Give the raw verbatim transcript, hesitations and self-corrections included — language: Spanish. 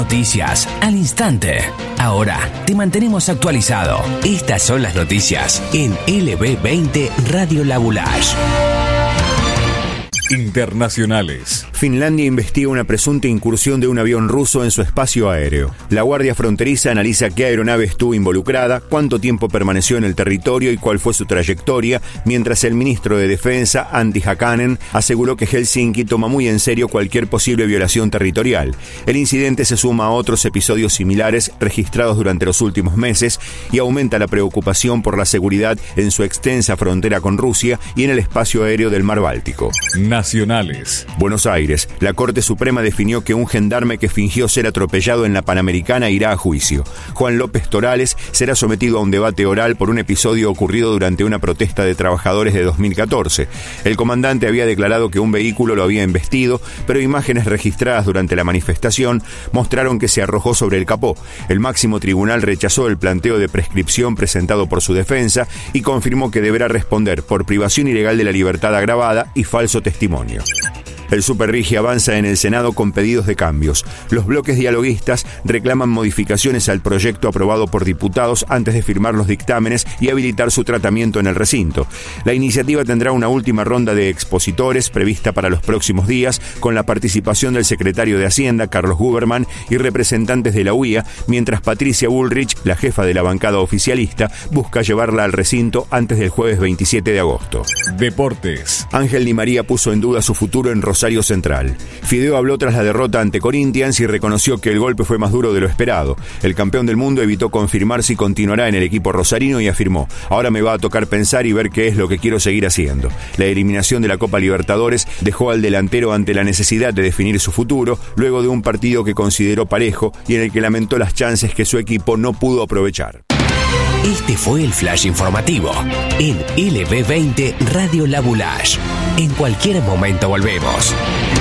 Noticias al instante. Ahora te mantenemos actualizado. Estas son las noticias en L B veinte Radio La Boulage. Internacionales. Finlandia investiga una presunta incursión de un avión ruso en su espacio aéreo. La Guardia Fronteriza analiza qué aeronave estuvo involucrada, cuánto tiempo permaneció en el territorio y cuál fue su trayectoria, mientras el ministro de Defensa, Antti Hakanen, aseguró que Helsinki toma muy en serio cualquier posible violación territorial. El incidente se suma a otros episodios similares registrados durante los últimos meses y aumenta la preocupación por la seguridad en su extensa frontera con Rusia y en el espacio aéreo del Mar Báltico. Nacionales. Buenos Aires. La Corte Suprema definió que un gendarme que fingió ser atropellado en la Panamericana irá a juicio. Juan López Torales será sometido a un debate oral por un episodio ocurrido durante una protesta de trabajadores de dos mil catorce. El comandante había declarado que un vehículo lo había embestido, pero imágenes registradas durante la manifestación mostraron que se arrojó sobre el capó. El máximo tribunal rechazó el planteo de prescripción presentado por su defensa y confirmó que deberá responder por privación ilegal de la libertad agravada y falso testimonio. El Superrigi avanza en el Senado con pedidos de cambios. Los bloques dialoguistas reclaman modificaciones al proyecto aprobado por diputados antes de firmar los dictámenes y habilitar su tratamiento en el recinto. La iniciativa tendrá una última ronda de expositores prevista para los próximos días, con la participación del secretario de Hacienda, Carlos Guberman, y representantes de la U I A, mientras Patricia Bullrich, la jefa de la bancada oficialista, busca llevarla al recinto antes del jueves veintisiete de agosto. Deportes. Ángel Di María puso en duda su futuro en Rosario Central. Fideo habló tras la derrota ante Corinthians y reconoció que el golpe fue más duro de lo esperado. El campeón del mundo evitó confirmar si continuará en el equipo rosarino y afirmó: ahora me va a tocar pensar y ver qué es lo que quiero seguir haciendo. La eliminación de la Copa Libertadores dejó al delantero ante la necesidad de definir su futuro luego de un partido que consideró parejo y en el que lamentó las chances que su equipo no pudo aprovechar. Este fue el flash informativo en L B veinte Radio La Boulage. En cualquier momento volvemos.